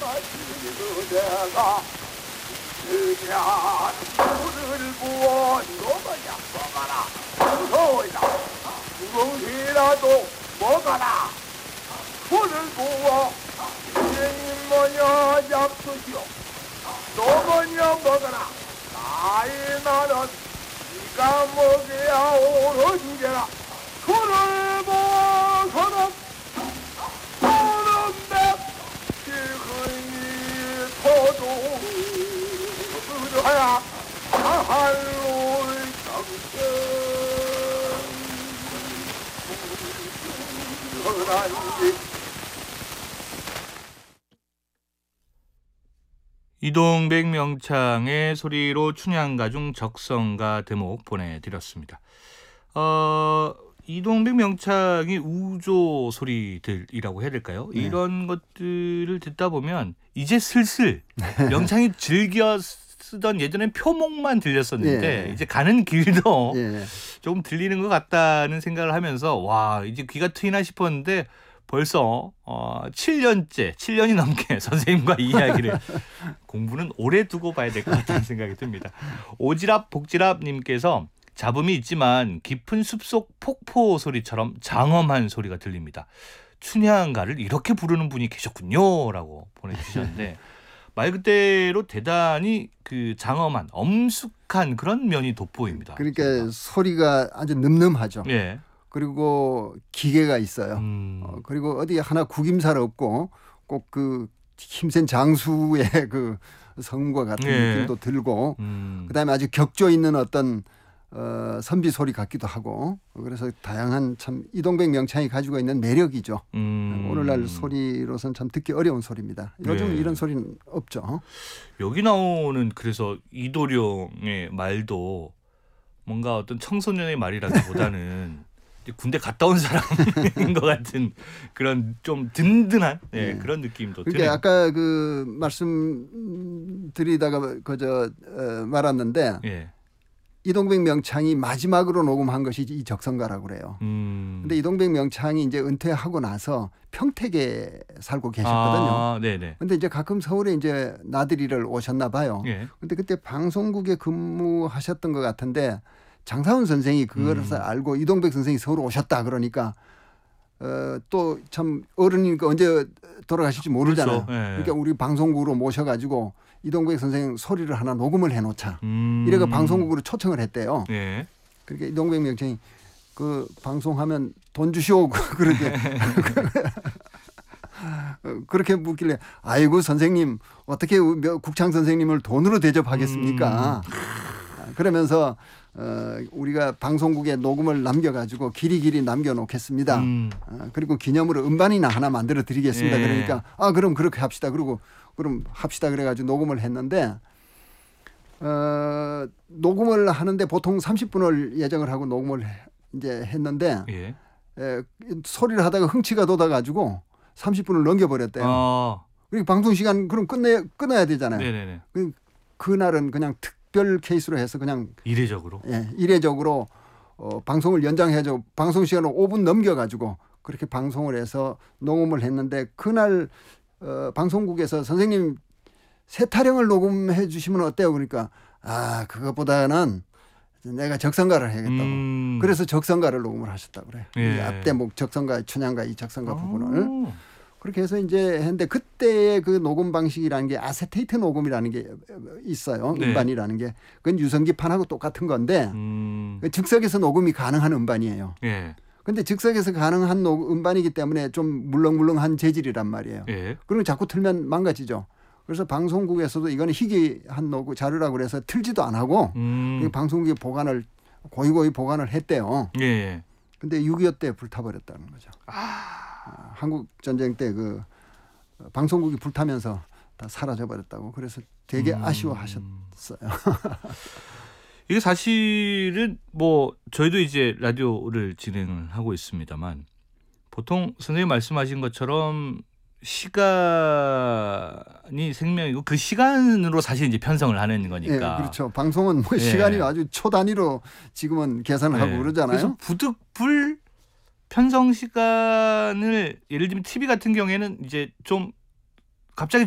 내가 그냥 물을 부어 너무야 먹어라. 무서워이다. 무엇이라도 먹어라. 물을 부어 인생이 뭐냐 잡수시오. 너무냐 먹어라. 나이 나는 네가 먹여야 오른게라. 물을 부어서는 오른데 지금이 터도 그러야 할로이 당신 그러니 이동백 명창의 소리로 춘향가 중 적성가 대목 보내드렸습니다. 이동백 명창이 우조 소리들이라고 해야 될까요? 네. 이런 것들을 듣다 보면 이제 슬슬 명창이 즐겨 쓰던 예전엔 표목만 들렸었는데 예. 이제 가는 길도 예. 조금 들리는 것 같다는 생각을 하면서 와 이제 귀가 트이나 싶었는데 벌써 7년이 넘게 선생님과 이 이야기를 공부는 오래 두고 봐야 될 것 같다는 생각이 듭니다. 오지랖 복지랖님께서 잡음이 있지만 깊은 숲속 폭포 소리처럼 장엄한 소리가 들립니다. 춘향가를 이렇게 부르는 분이 계셨군요 라고 보내주셨는데 말 그대로 대단히 그 장엄한 엄숙한 그런 면이 돋보입니다. 그러니까 소리가 아주 늠름하죠. 예. 그리고 기계가 있어요. 그리고 어디 하나 구김살 없고 꼭 그 힘센 장수의 그 성과 같은 예. 느낌도 들고 그다음에 아주 격조 있는 어떤 선비 소리 같기도 하고 그래서 다양한 참 이동백 명창이 가지고 있는 매력이죠. 오늘날 소리로서는 참 듣기 어려운 소리입니다. 요즘 네. 이런 소리는 없죠. 여기 나오는 그래서 이도령의 말도 뭔가 어떤 청소년의 말이라기보다는 군대 갔다 온 사람인 것 같은 그런 좀 든든한 네. 그런 느낌도 그러니까 드네요. 아까 그 말씀 드리다가 그저 말았는데 예. 이동백 명창이 마지막으로 녹음한 것이 이 적성가라고 그래요. 근데 이동백 명창이 이제 은퇴하고 나서 평택에 살고 계셨거든요. 아, 네네. 근데 이제 가끔 서울에 이제 나들이를 오셨나 봐요. 예. 근데 그때 방송국에 근무하셨던 것 같은데 장사훈 선생이 그것을 알고 이동백 선생이 서울 오셨다 그러니까 또 참 어른이니까 언제 돌아가실지 모르잖아요. 그렇죠. 예. 그러니까 우리 방송국으로 모셔가지고 이동백 선생 소리를 하나 녹음을 해놓자. 이래가 방송국으로 초청을 했대요. 예. 그러니까 이동백 명창이 그 방송하면 돈 주시오 그렇게 그렇게 묻길래 아이고 선생님 어떻게 국창 선생님을 돈으로 대접하겠습니까? 그러면서 우리가 방송국에 녹음을 남겨가지고 길이길이 남겨놓겠습니다. 그리고 기념으로 음반이나 하나 만들어 드리겠습니다. 예. 그러니까 그럼 그렇게 합시다. 그리고 그럼 합시다 그래가지고 녹음을 했는데 녹음을 하는데 보통 30분을 예정을 하고 녹음을 이제 했는데 예. 소리를 하다가 흥치가 돋아가지고 30분을 넘겨버렸대요. 그리고 방송 시간 그럼 끊어야 되잖아요. 네네네. 그날은 그냥 특별 케이스로 해서 그냥 이례적으로. 이례적으로 방송을 연장해줘 방송 시간을 5분 넘겨가지고 그렇게 방송을 해서 녹음을 했는데 그날 방송국에서 선생님 새 타령을 녹음해 주시면 어때요? 그러니까 그것보다는 내가 적성가를 해야겠다고. 그래서 적성가를 녹음을 하셨다고 그래요. 예. 이 앞대목 적성가, 춘향가 이 적성가 부분을. 그렇게 해서 이제 했는데 그때의 그 녹음 방식이라는 게 아세테이트 녹음이라는 게 있어요. 네. 음반이라는 게. 그건 유성기판하고 똑같은 건데 즉석에서 녹음이 가능한 음반이에요. 예. 근데 즉석에서 가능한 음반이기 때문에 좀 물렁물렁한 재질이란 말이에요. 예. 그럼 자꾸 틀면 망가지죠. 그래서 방송국에서도 이거는 희귀한 자료라고 그래서 틀지도 안 하고 방송국에 고이고이 보관을 했대요. 예. 근데 6.25 때 불타버렸다는 거죠. 한국 전쟁 때 그 방송국이 불타면서 다 사라져버렸다고. 그래서 되게 아쉬워하셨어요. 이게 사실은 뭐 저희도 이제 라디오를 진행을 하고 있습니다만 보통 선생님 말씀하신 것처럼 시간이 생명이고 그 시간으로 사실 이제 편성을 하는 거니까. 그렇죠. 방송은 뭐 시간이 아주 초 단위로 지금은 계산을 하고 그러잖아요. 그래서 부득불 편성 시간을 예를 들면 TV 같은 경우에는 이제 좀 갑자기